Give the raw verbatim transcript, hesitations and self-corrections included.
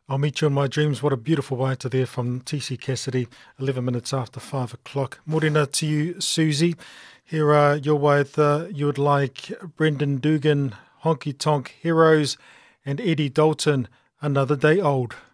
I'll meet you in my dreams. What a beautiful writer there from T C Cassidy, eleven minutes after five o'clock. Morena to you, Susie. Here are your with uh, you would like Brendan Dugan, Honky Tonk Heroes, and Eddie Dalton, Another Day Old.